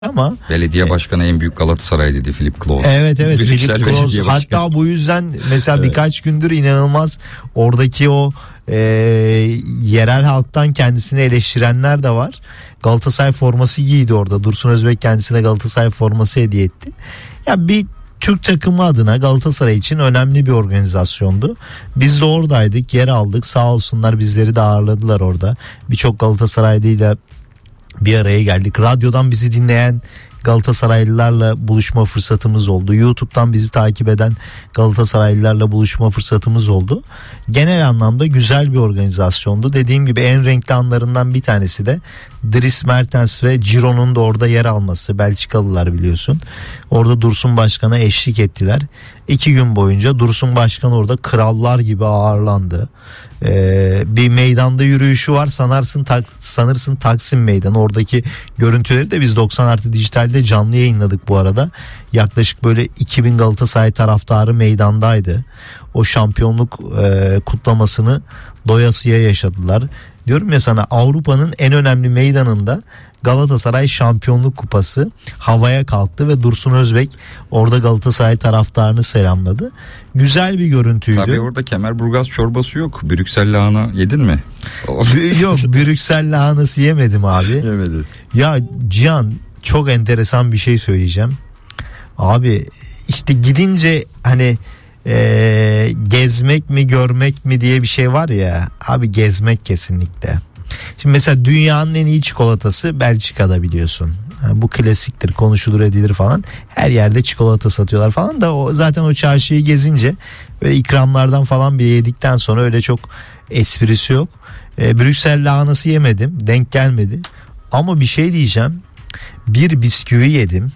ama belediye başkanı en büyük Galatasaray dedi Philip Klaus. Evet Philip Klaus. Hatta bu yüzden mesela birkaç gündür inanılmaz oradaki o yerel halktan kendisini eleştirenler de var. Galatasaray forması giydi orada. Dursun Özbek kendisine Galatasaray forması hediye etti. Ya bir Türk takımı adına Galatasaray için önemli bir organizasyondu. Biz de oradaydık, yer aldık. Sağ olsunlar bizleri de ağırladılar orada. Birçok Galatasaraylıyla bir araya geldik. Radyodan bizi dinleyen Galatasaraylılarla buluşma fırsatımız oldu. YouTube'dan bizi takip eden Galatasaraylılarla buluşma fırsatımız oldu. Genel anlamda güzel bir organizasyondu. Dediğim gibi en renkli anlarından bir tanesi de Dries Mertens ve Ciro'nun da orada yer alması. Belçikalılar biliyorsun. Orada Dursun Başkan'a eşlik ettiler. 2 gün boyunca Dursun Başkan orada krallar gibi ağırlandı. Bir meydanda yürüyüşü var, sanırsın Taksim Meydanı. Oradaki görüntüleri de biz 90+ Dijital'de canlı yayınladık bu arada. Yaklaşık böyle 2000 Galatasaray taraftarı meydandaydı. O şampiyonluk kutlamasını doyasıya yaşadılar. Diyorum ya sana, Avrupa'nın en önemli meydanında Galatasaray Şampiyonluk Kupası havaya kalktı ve Dursun Özbek orada Galatasaray taraftarını selamladı. Güzel bir görüntüydü. Tabii orada Kemerburgaz çorbası yok. Brüksel lahana yedin mi? Yok, Brüksel lahanası yemedim abi. Yemedim. Ya Cihan, çok enteresan bir şey söyleyeceğim. Abi işte gidince hani gezmek mi görmek mi diye bir şey var ya. Abi gezmek kesinlikle. Şimdi mesela dünyanın en iyi çikolatası Belçika'da biliyorsun. Yani bu klasiktir, konuşulur edilir falan. Her yerde çikolata satıyorlar falan da zaten o çarşıyı gezince böyle ikramlardan falan bir yedikten sonra öyle çok esprisi yok. Brüksel lahanası yemedim, denk gelmedi. Ama bir şey diyeceğim. Bir bisküvi yedim.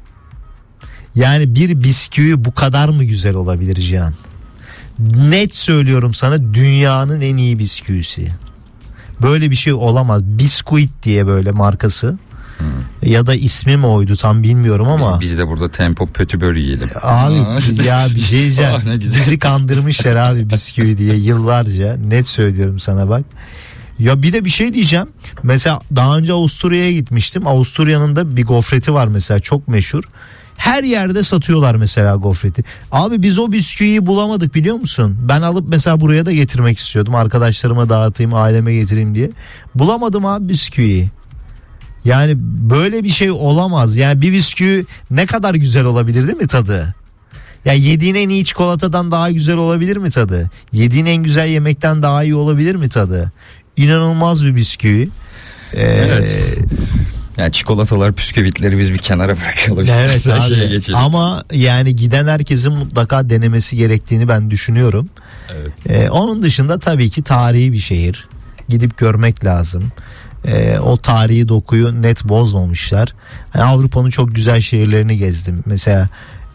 Yani bir bisküvi bu kadar mı güzel olabilir Cihan? Net söylüyorum sana, dünyanın en iyi bisküvisi. Böyle bir şey olamaz. Biskuit diye böyle markası. Ya da ismi mi oydu tam bilmiyorum ama. Biz de burada Tempo Pötibör yiyelim. Abi ya bir şey diyeceğim. Bizi kandırmışlar abi bisküvi diye yıllarca. Net söylüyorum sana bak. Ya bir de bir şey diyeceğim. Mesela daha önce Avusturya'ya gitmiştim. Avusturya'nın da bir gofreti var mesela, çok meşhur. Her yerde satıyorlar mesela gofreti. Abi biz o bisküviyi bulamadık, biliyor musun? Ben alıp mesela buraya da getirmek istiyordum. Arkadaşlarıma dağıtayım, aileme getireyim diye. Bulamadım abi bisküviyi. Yani böyle bir şey olamaz. Yani bir bisküvi ne kadar güzel olabilir değil mi tadı? Ya yediğin en iyi çikolatadan daha güzel olabilir mi tadı? Yediğin en güzel yemekten daha iyi olabilir mi tadı? İnanılmaz bir bisküvi. Evet. Yani çikolatalar, bisküvitleri biz bir kenara bırakalım. Evet abi. Ama yani giden herkesin mutlaka denemesi gerektiğini ben düşünüyorum. Evet. Onun dışında tabii ki tarihi bir şehir. Gidip görmek lazım. O tarihi dokuyu net bozmamışlar. Yani Avrupa'nın çok güzel şehirlerini gezdim. Mesela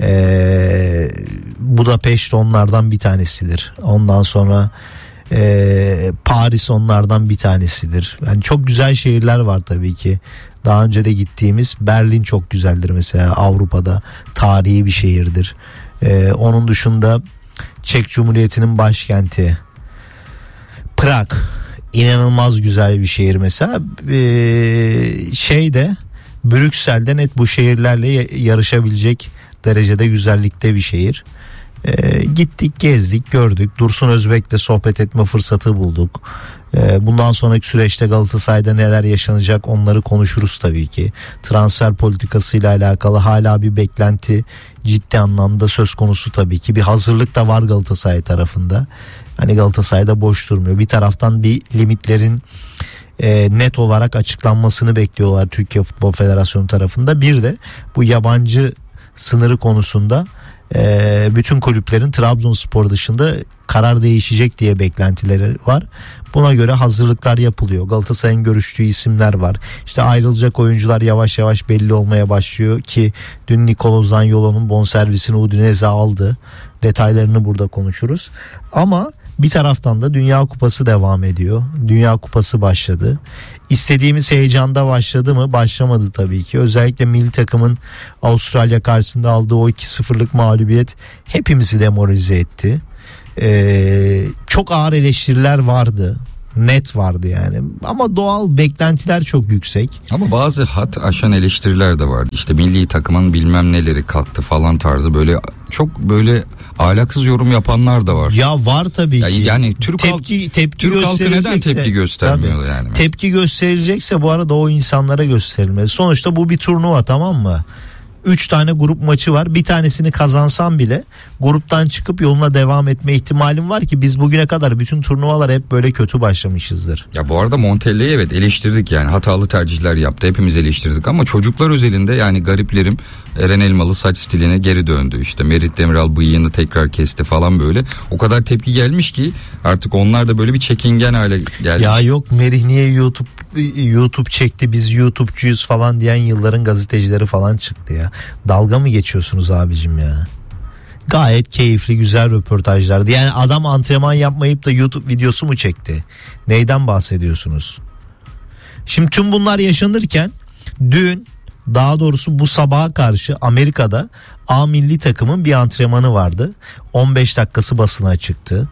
Budapeşte onlardan bir tanesidir. Ondan sonra Paris onlardan bir tanesidir. Yani çok güzel şehirler var tabii ki. Daha önce de gittiğimiz Berlin çok güzeldir mesela, Avrupa'da tarihi bir şehirdir. Onun dışında Çek Cumhuriyeti'nin başkenti Prag inanılmaz güzel bir şehir mesela. Brüksel'de net bu şehirlerle yarışabilecek derecede güzellikte bir şehir. Gittik, gezdik, gördük. Dursun Özbek'le sohbet etme fırsatı bulduk. Bundan sonraki süreçte Galatasaray'da neler yaşanacak onları konuşuruz tabii ki. Transfer politikasıyla alakalı hala bir beklenti ciddi anlamda söz konusu tabii ki. Bir hazırlık da var Galatasaray tarafında. Hani Galatasaray'da boş durmuyor. Bir taraftan bir limitlerin net olarak açıklanmasını bekliyorlar Türkiye Futbol Federasyonu tarafında. Bir de bu yabancı sınırı konusunda bütün kulüplerin Trabzonspor dışında karar değişecek diye beklentileri var. Buna göre hazırlıklar yapılıyor. Galatasaray'ın görüştüğü isimler var. İşte ayrılacak oyuncular yavaş yavaş belli olmaya başlıyor ki dün Nicolo Zaniolo'nun bonservisini Udinese aldı. Detaylarını burada konuşuruz. Ama bir taraftan da Dünya Kupası devam ediyor. Dünya Kupası başladı. İstediğimiz heyecanda başladı mı? Başlamadı tabii ki. Özellikle milli takımın Avustralya karşısında aldığı o 2-0'lık mağlubiyet hepimizi demoralize etti. Çok ağır eleştiriler vardı. net vardı yani. Ama doğal beklentiler çok yüksek. Ama bazı hat aşan eleştiriler de vardı. İşte milli takımın bilmem neleri kalktı falan tarzı, böyle çok böyle ahlaksız yorum yapanlar da var. Ya var tabii ki. Yani Türk halkı neden tepki göstermiyor tabii, yani? Tepki gösterilecekse bu arada o insanlara gösterilmeli. Sonuçta bu bir turnuva, tamam mı? 3 tane grup maçı var. Bir tanesini kazansan bile gruptan çıkıp yoluna devam etme ihtimalin var ki biz bugüne kadar bütün turnuvalar hep böyle kötü başlamışızdır. Ya bu arada Montella'yı evet eleştirdik, yani hatalı tercihler yaptı, hepimiz eleştirdik ama çocuklar özelinde yani gariplerim Eren Elmalı saç stiline geri döndü. İşte Merit Demiral bıyığını tekrar kesti falan böyle. O kadar tepki gelmiş ki artık onlar da böyle bir çekingen hale gelmiş. Ya yok Merih niye YouTube çekti, biz YouTube'cuyuz falan diyen yılların gazetecileri falan çıktı ya. Dalga mı geçiyorsunuz abicim ya? Gayet keyifli, güzel röportajlardı. Yani adam antrenman yapmayıp da YouTube videosu mu çekti? Neyden bahsediyorsunuz? Şimdi tüm bunlar yaşanırken dün, daha doğrusu bu sabaha karşı Amerika'da A milli takımın bir antrenmanı vardı. 15 dakikası basına çıktı.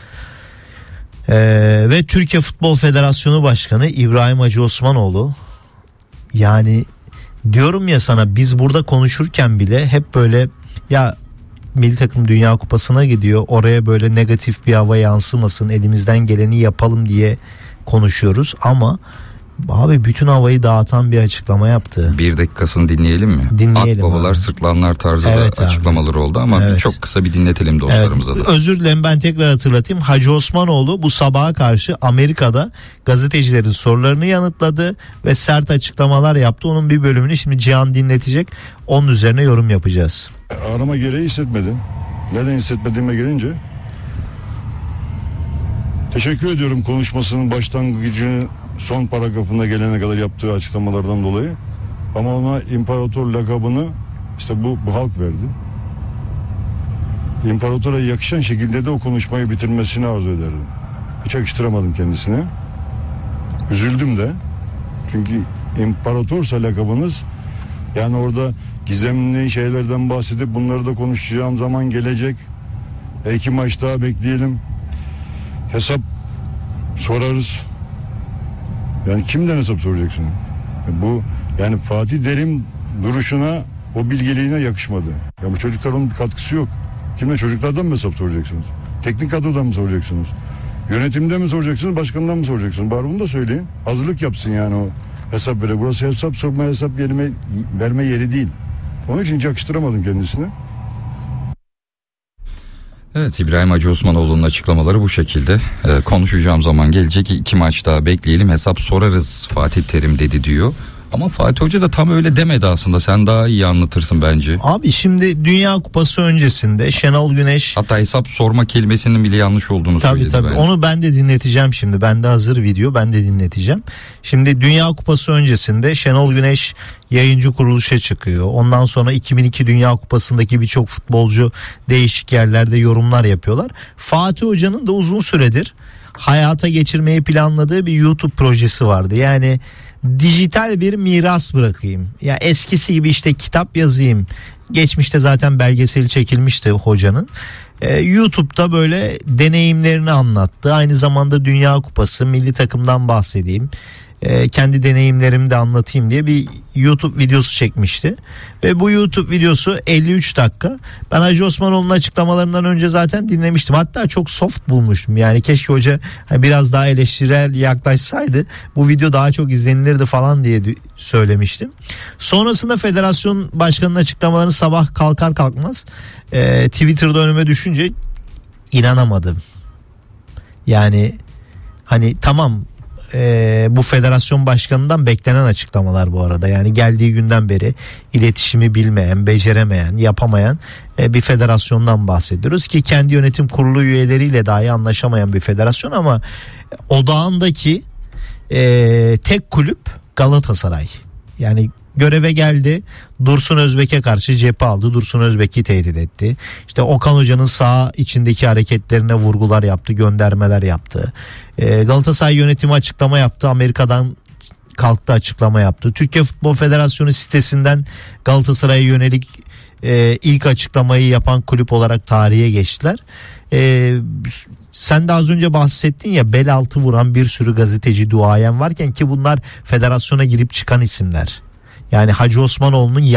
Ve Türkiye Futbol Federasyonu Başkanı İbrahim Hacı Osmanoğlu, yani diyorum ya sana, biz burada konuşurken bile hep böyle ya milli takım Dünya Kupası'na gidiyor, oraya böyle negatif bir hava yansımasın, elimizden geleni yapalım diye konuşuyoruz ama abi bütün havayı dağıtan bir açıklama yaptı. Bir dakikasını dinleyelim mi? Dinleyelim. Akbabalar abi, sırtlanlar tarzı evet da açıklamaları oldu ama evet, çok kısa bir dinletelim dostlarımıza evet, da. Özür dilerim, ben tekrar hatırlatayım. Hacı Osmanoğlu bu sabaha karşı Amerika'da gazetecilerin sorularını yanıtladı ve sert açıklamalar yaptı. Onun bir bölümünü şimdi Cihan dinletecek. Onun üzerine yorum yapacağız. Arama gereği hissetmedim. Neden hissetmediğime gelince, teşekkür ediyorum konuşmasının başlangıcını son paragrafına gelene kadar yaptığı açıklamalardan dolayı. Ama ona imparator lakabını işte bu halk verdi. İmparatora yakışan şekilde de o konuşmayı bitirmesini arzu ederdim. Hiç yakıştıramadım kendisine. Üzüldüm de. Çünkü imparatorsa lakabınız, yani orada gizemli şeylerden bahsedip bunları da konuşacağım zaman gelecek. 2 maç daha bekleyelim. Hesap sorarız. Yani kimden hesap soracaksın? Bu yani Fatih Terim duruşuna, o bilgeliğine yakışmadı. Ya bu çocukların bir katkısı yok. Kimle, çocuklardan mı hesap soracaksınız? Teknik kadrodan mı soracaksınız? Yönetimde mi soracaksınız? Başkandan mı soracaksınız? Bari bunu da söyleyin. Hazırlık yapsın yani o hesap vere. Burası hesap sorma, hesap verme yeri değil. Onun için hiç yakıştıramadım kendisine. Evet, İbrahim Hacı Osmanoğlu'nun açıklamaları bu şekilde. Konuşacağım zaman gelecek, 2 maç daha bekleyelim, hesap sorarız Fatih Terim dedi diyor. Ama Fatih Hoca da tam öyle demedi aslında. Sen daha iyi anlatırsın bence. Abi şimdi Dünya Kupası öncesinde Şenol Güneş... Hatta hesap sorma kelimesinin bile yanlış olduğunu söyledi. Tabii bence. Onu ben de dinleteceğim şimdi. Bende hazır video, ben de dinleteceğim. Şimdi Dünya Kupası öncesinde Şenol Güneş yayıncı kuruluşa çıkıyor. Ondan sonra 2002 Dünya Kupası'ndaki birçok futbolcu değişik yerlerde yorumlar yapıyorlar. Fatih Hoca'nın da uzun süredir hayata geçirmeyi planladığı bir YouTube projesi vardı. Yani dijital bir miras bırakayım. Ya eskisi gibi işte kitap yazayım. Geçmişte zaten belgeseli çekilmişti hocanın. YouTube'da böyle deneyimlerini anlattı. Aynı zamanda Dünya Kupası, milli takımdan bahsedeyim. Kendi deneyimlerimi de anlatayım diye bir YouTube videosu çekmişti. Ve bu YouTube videosu 53 dakika. Ben Hacı Osmanoğlu'nun açıklamalarından önce zaten dinlemiştim. Hatta çok soft bulmuştum. Yani keşke hoca biraz daha eleştirel yaklaşsaydı bu video daha çok izlenilirdi falan diye söylemiştim. Sonrasında federasyon başkanının açıklamalarını sabah kalkar kalkmaz Twitter'da önüme düşünce inanamadım. Yani hani tamam, bu federasyon başkanından beklenen açıklamalar bu arada. Yani geldiği günden beri iletişimi bilmeyen, beceremeyen, yapamayan bir federasyondan bahsediyoruz ki kendi yönetim kurulu üyeleriyle dahi anlaşamayan bir federasyon ama odağındaki tek kulüp Galatasaray. Yani göreve geldi, Dursun Özbek'e karşı cephe aldı, Dursun Özbek'i tehdit etti. İşte Okan Hoca'nın saha içindeki hareketlerine vurgular yaptı, göndermeler yaptı. Galatasaray yönetimi açıklama yaptı, Amerika'dan kalktı açıklama yaptı. Türkiye Futbol Federasyonu sitesinden Galatasaray'a yönelik ilk açıklamayı yapan kulüp olarak tarihe geçtiler. Sen de az önce bahsettin ya, bel altı vuran bir sürü gazeteci, duayen varken ki bunlar federasyona girip çıkan isimler. Yani Hacı Osmanoğlu'nun